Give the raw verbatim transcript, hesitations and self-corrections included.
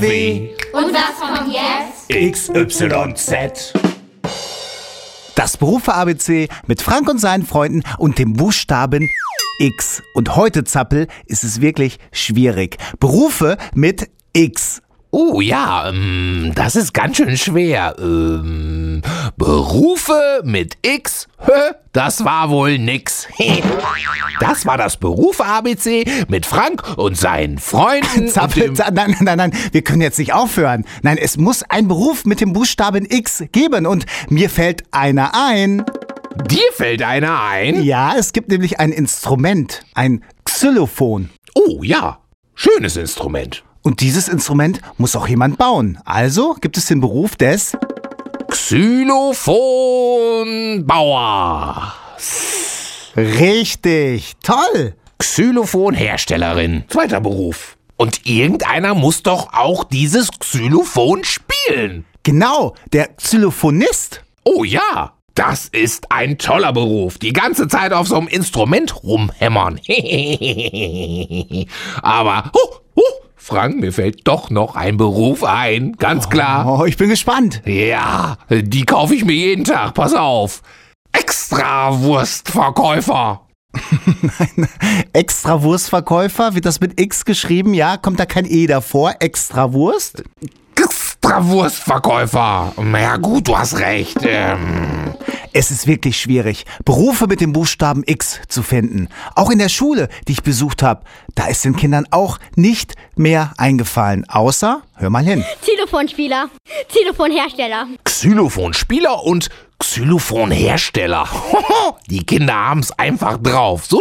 W. Und was kommt jetzt? X, Y, Z. Das Berufe-A B C mit Frank und seinen Freunden und dem Buchstaben X. Und heute, Zappel, ist es wirklich schwierig. Berufe mit X. Oh ja, ähm, das ist ganz schön schwer. Ähm, Berufe mit X? Hä? Das war wohl nix. Das war das Berufe-A B C mit Frank und seinen Freunden. Zappel, und nein, nein, nein, nein, wir können jetzt nicht aufhören. Nein, es muss einen Beruf mit dem Buchstaben X geben und mir fällt einer ein. Dir fällt einer ein? Ja, es gibt nämlich ein Instrument, ein Xylophon. Oh ja, schönes Instrument. Und dieses Instrument muss auch jemand bauen. Also gibt es den Beruf des Xylophonbauer. Richtig, toll. Xylophonherstellerin. Zweiter Beruf. Und irgendeiner muss doch auch dieses Xylophon spielen. Genau, der Xylophonist. Oh ja, das ist ein toller Beruf. Die ganze Zeit auf so einem Instrument rumhämmern. Aber, huh, huh, Frank, mir fällt doch noch ein Beruf ein. Ganz klar. Oh, ich bin gespannt. Ja, die kaufe ich mir jeden Tag. Pass auf. Extrawurstverkäufer. Extrawurstverkäufer, wird das mit X geschrieben? Ja, kommt da kein E davor? Extrawurst? Extrawurstverkäufer. Ja gut, du hast recht. Ähm, Es ist wirklich schwierig, Berufe mit dem Buchstaben X zu finden. Auch in der Schule, die ich besucht habe, da ist den Kindern auch nicht mehr eingefallen. Außer, hör mal hin. Xylophonspieler, Xylophonhersteller. Xylophonspieler und Xylophonhersteller. Die Kinder haben es einfach drauf. So